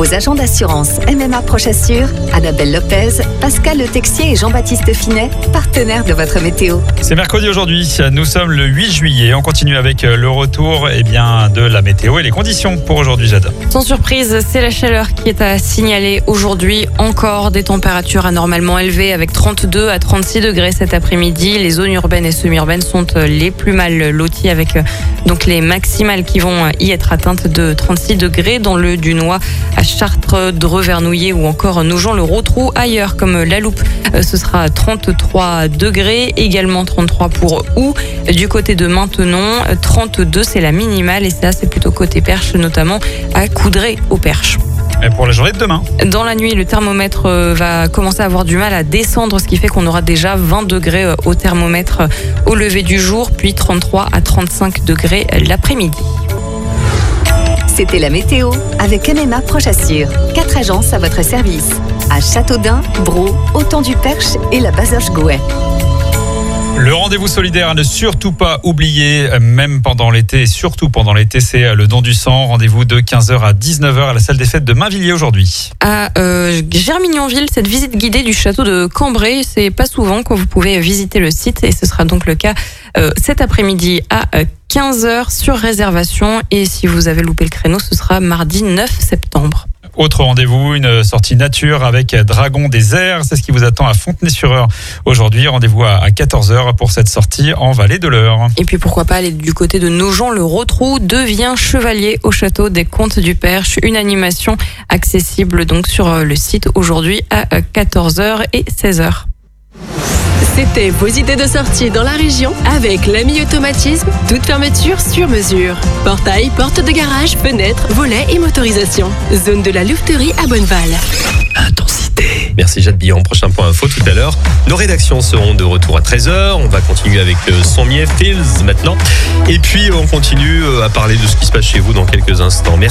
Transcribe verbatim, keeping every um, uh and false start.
Vos agents d'assurance M M A Prochassure, Annabelle Lopez, Pascal Le Texier et Jean-Baptiste Finet, partenaires de votre météo. C'est mercredi aujourd'hui, nous sommes le huit juillet. On continue avec le retour eh bien, de la météo et les conditions pour aujourd'hui, Jade. Sans surprise, c'est la chaleur qui est à signaler aujourd'hui. Encore des températures anormalement élevées avec trente-deux à trente-six degrés cet après-midi. Les zones urbaines et semi-urbaines sont les plus mal loties avec donc les maximales qui vont y être atteintes de trente-six degrés dans le Dunois, à Chartres, Dreux-Vernouillet ou encore Nogent-le-Rotrou. Ailleurs comme La Loupe, ce sera trente-trois degrés, également trente-trois pour Houx. Du côté de Maintenon, trente-deux c'est la minimale et ça c'est plutôt côté Perche, notamment à Coudray au Perche. Et pour la journée de demain, dans la nuit, le thermomètre va commencer à avoir du mal à descendre, ce qui fait qu'on aura déjà vingt degrés au thermomètre au lever du jour, puis trente-trois à trente-cinq degrés l'après-midi. C'était la météo avec M M A Prochassure. Quatre agences à votre service. À Châteaudun, Braux, Autant-du-Perche et la Bazoche-Gouet. le rendez-vous solidaire à ne surtout pas oublier, même pendant l'été, et surtout pendant l'été, c'est le don du sang. Rendez-vous de quinze heures à dix-neuf heures à la salle des fêtes de Mainvilliers aujourd'hui. À euh, Germignonville, cette visite guidée du château de Cambrai, c'est pas souvent que vous pouvez visiter le site et ce sera donc le cas euh, cet après-midi à quinze heures sur réservation. Et si vous avez loupé le créneau, ce sera mardi neuf septembre. Autre rendez-vous, une sortie nature avec Dragon des Airs. C'est ce qui vous attend à Fontenay-sur-Eure aujourd'hui. Rendez-vous à quatorze heures pour cette sortie en vallée de l'Eure. Et puis pourquoi pas aller du côté de Nogent-le-Rotrou. Devient chevalier au château des Comtes du Perche. Une animation accessible donc sur le site aujourd'hui à quatorze heures et seize heures. C'était vos idées de sortie dans la région avec l'Ami Automatisme, toute fermeture sur mesure. Portail, porte de garage, fenêtres, volets et motorisation. Zone de la Louveterie à Bonneval. Intensité. Merci Jade Billon. Prochain point info tout à l'heure. Nos rédactions seront de retour à treize heures. On va continuer avec Sommier Fields maintenant. Et puis on continue à parler de ce qui se passe chez vous dans quelques instants. Merci.